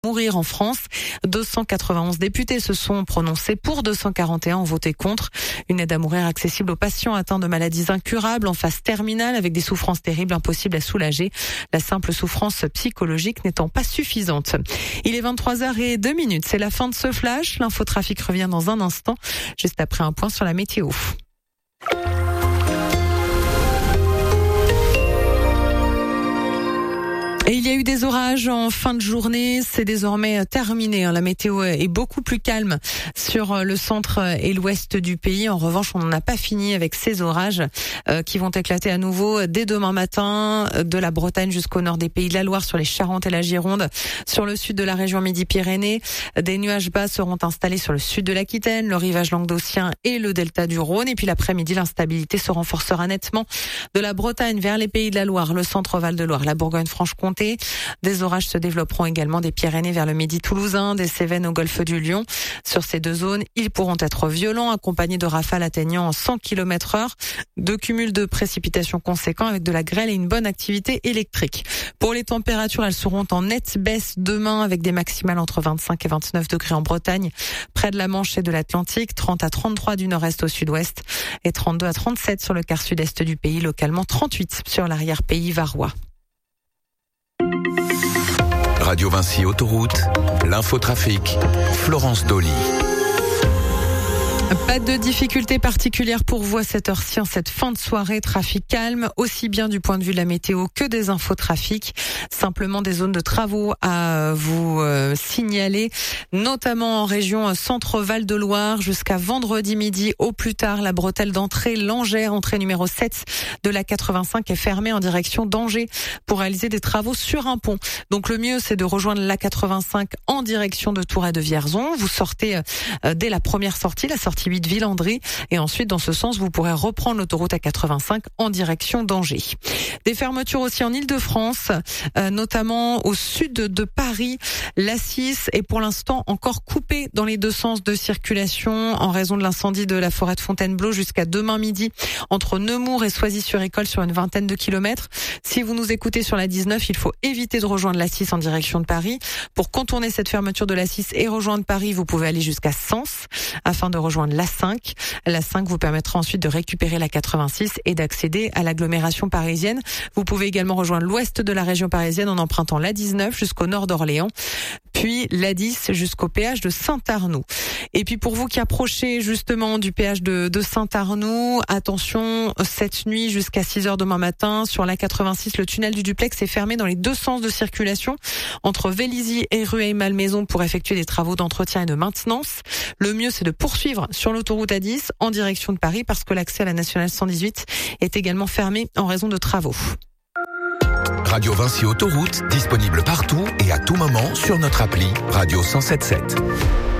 mourir en France. 291 députés se sont prononcés pour, 241 ont voté contre. Une aide à mourir accessible aux patients atteints de maladies incurables en phase terminale avec des souffrances terribles impossibles à soulager. La simple souffrance psychologique n'étant pas suffisante. Il est 23h02. C'est la fin de ce flash. L'infotrafic revient dans un instant, juste après un point sur la météo. Et il y a eu des orages en fin de journée, c'est désormais terminé. La météo est beaucoup plus calme sur le centre et l'ouest du pays. En revanche, on n'en a pas fini avec ces orages qui vont éclater à nouveau dès demain matin, de la Bretagne jusqu'au nord des Pays de la Loire, sur les Charentes et la Gironde, sur le sud de la région Midi-Pyrénées. Des nuages bas seront installés sur le sud de l'Aquitaine, le rivage languedocien et le delta du Rhône. Et puis l'après-midi, l'instabilité se renforcera nettement de la Bretagne vers les Pays de la Loire, le centre Val-de-Loire, la Bourgogne-Franche-Comté. Des orages se développeront également des Pyrénées vers le Midi toulousain, des Cévennes au golfe du Lion. Sur ces deux zones, ils pourront être violents, accompagnés de rafales atteignant 100 km/h, de cumuls de précipitations conséquents avec de la grêle et une bonne activité électrique. Pour les températures, elles seront en nette baisse demain avec des maximales entre 25 et 29 degrés en Bretagne, près de la Manche et de l'Atlantique, 30 à 33 du nord-est au sud-ouest et 32 à 37 sur le quart sud-est du pays, localement 38 sur l'arrière-pays varois. Radio Vinci Autoroute, l'infotrafic, Florence Dolly. Pas de difficultés particulières pour vous à cette heure-ci, en cette fin de soirée. Trafic calme, aussi bien du point de vue de la météo que des infotrafics. Simplement des zones de travaux à vous signaler, notamment en région Centre-Val de Loire jusqu'à vendredi midi au plus tard. La bretelle d'entrée Langère, entrée numéro 7 de la 85 est fermée en direction d'Angers pour réaliser des travaux sur un pont. Donc le mieux, c'est de rejoindre la 85 en direction de Tours et de Vierzon. Vous sortez dès la première sortie, la sortie 8 Villandry, et ensuite dans ce sens vous pourrez reprendre l'autoroute A85 en direction d'Angers. Des fermetures aussi en Île-de-France, notamment au sud de Paris. l'A6 est pour l'instant encore coupée dans les deux sens de circulation en raison de l'incendie de la forêt de Fontainebleau jusqu'à demain midi entre Nemours et Soisy-sur-École sur une vingtaine de kilomètres. Si vous nous écoutez sur la 19, il faut éviter de rejoindre l'A6 en direction de Paris. Pour contourner cette fermeture de l'A6 et rejoindre Paris, vous pouvez aller jusqu'à Sens afin de rejoindre l'A5. L'A5 vous permettra ensuite de récupérer la 86 et d'accéder à l'agglomération parisienne. Vous pouvez également rejoindre l'ouest de la région parisienne en empruntant l'A19 jusqu'au nord d'Orléans, puis l'A10 jusqu'au péage de Saint-Arnoux. Et puis pour vous qui approchez justement du péage de Saint-Arnoux, attention, cette nuit jusqu'à 6h demain matin, sur l'A86, le tunnel du Duplex est fermé dans les deux sens de circulation entre Vélizy et Rueil-Malmaison pour effectuer des travaux d'entretien et de maintenance. Le mieux, c'est de poursuivre sur l'autoroute A10 en direction de Paris parce que l'accès à la nationale 118 est également fermé en raison de travaux. Radio Vinci Autoroute, disponible partout et à tout moment sur notre appli Radio 107.7.